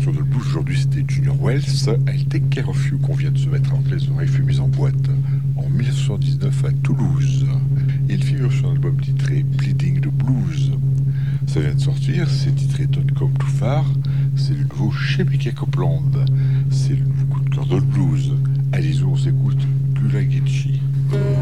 sur le blues aujourd'hui, c'était Junior Wells, I'll Take Care of You, qu'on vient de se mettre entre les oreilles, fut mise en boîte en 1979 à Toulouse. Il figure sur un album titré Bleeding the Blues. Ça vient de sortir, c'est titré Don't Come Too Far, c'est le nouveau chez Mickey Copeland, c'est le nouveau coup de cœur de blues. Allez-y, on s'écoute Gula Gitchi.